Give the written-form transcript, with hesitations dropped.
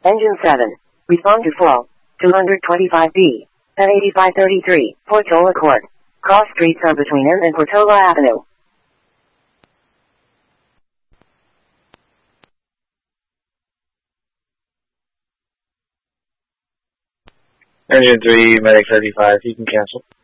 Engine 7. Respond to flow. 225B. At 8533, Portola Court. Cross streets are between M and Portola Avenue. Engine 3, Medic 35, you can cancel.